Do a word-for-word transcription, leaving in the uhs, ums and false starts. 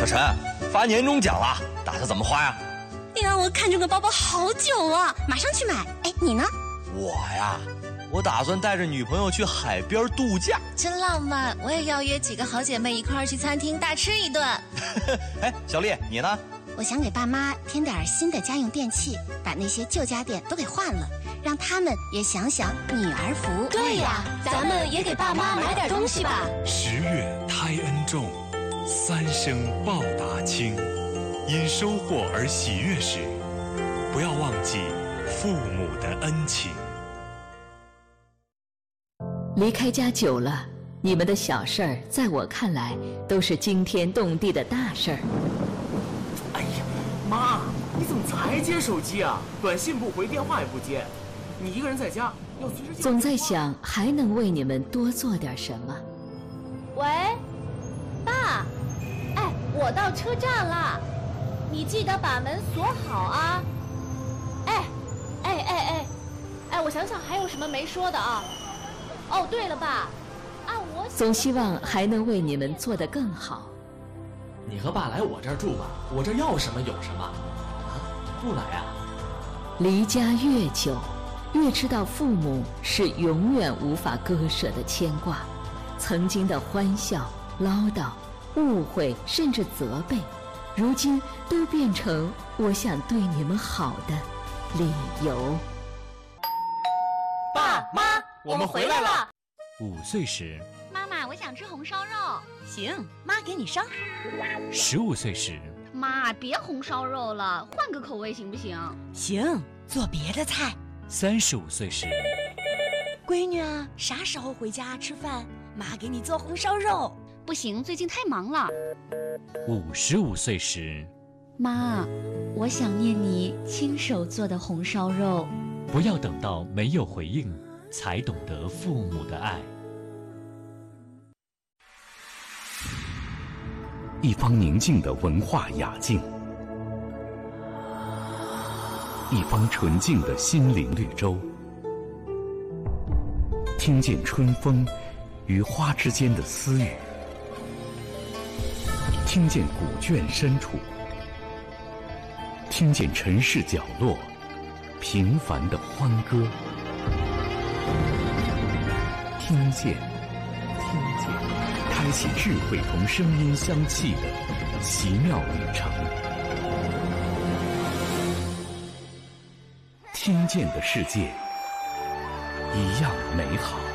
晨，发年终奖了，打算怎么花呀？ 你让我看这个包包好久了，马上去买。哎，你呢？ 我呀，我打算带着女朋友去海边度假， 真浪漫。我也要约几个好姐妹一块儿去餐厅大吃一顿。 哎，小丽，你呢？ 我想给爸妈添点新的家用电器，把那些旧家电都给换了，让他们也享享女儿福。 对呀，咱们也给爸妈买点东西吧。 十月胎恩重，三生报答轻。因收获而喜悦时，不要忘记父母的恩情。 离开家久了，你们的小事儿在我看来都是惊天动地的大事儿。 哎呀，妈，你怎么才接手机啊？短信不回，电话也不接，你一个人在家要随时。 总在想还能为你们多做点什么。 喂，爸，哎，我到车站了，你记得把门锁好啊。哎，哎哎哎，哎，我想想还有什么没说的啊？哦，对了，爸，按我总希望还能为你们做得更好。 你和爸来我这儿住吧，我这要什么有什么。啊，不来啊？ 离家越久，越知道父母是永远无法割舍的牵挂。曾经的欢笑、唠叨、误会，甚至责备，如今都变成我想对你们好的理由。 爸妈，我们回来了。 五岁时， 妈妈，我想吃红烧肉。 行，妈给你烧。 十五岁时， 妈，别红烧肉了，换个口味行不行？ 行，做别的菜。 三十五岁时， 闺女啊，啥时候回家吃饭？妈给你做红烧肉。 不行，最近太忙了。 五十五岁时， 妈，我想念你亲手做的红烧肉。 不要等到没有回应，才懂得父母的爱。 一方宁静的文化雅境，一方纯净的心灵绿洲，听见春风与花之间的私语，听见古卷深处，听见城市角落平凡的欢歌，听见，听见，开启智慧同声音相契的奇妙旅程。听见的世界一样美好。